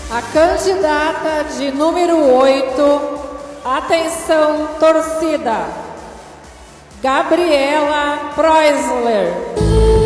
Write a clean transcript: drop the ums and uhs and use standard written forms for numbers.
A candidata de número 8, atenção torcida, Gabriela Preusler.